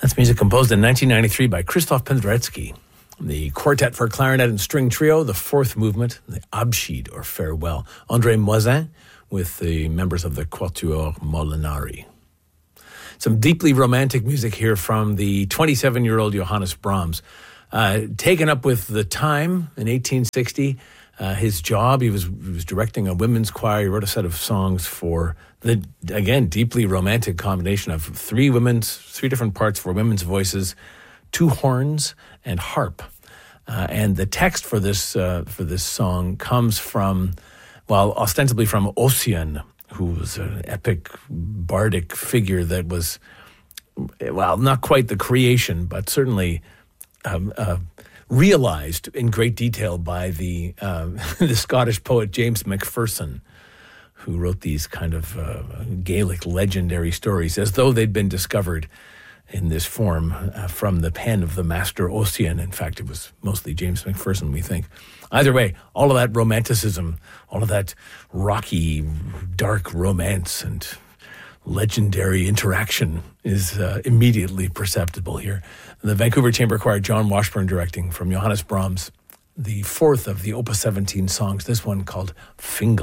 That's music composed in 1993 by Krzysztof Penderecki. The Quartet for Clarinet and String Trio, the fourth movement, the Abschied, or Farewell. André Moisin with the members of the Quatuor Molinari. Some deeply romantic music here from the 27-year-old Johannes Brahms. Taken up with the time in 1860, his job, he was directing a women's choir. He wrote a set of songs for the, again, deeply romantic combination of three different parts for women's voices, two horns, and harp. And the text for this song comes from, well, ostensibly from Ossian, who was an epic bardic figure that was, well, not quite the creation, but certainly realized in great detail by the Scottish poet James Macpherson, who wrote these kind of Gaelic legendary stories as though they'd been discovered in this form from the pen of the master Ossian. In fact, it was mostly James Macpherson, we think. Either way, all of that romanticism, all of that rocky, dark romance and legendary interaction is immediately perceptible here. The Vancouver Chamber Choir, John Washburn directing, from Johannes Brahms, the fourth of the Opus 17 songs, this one called Fingal.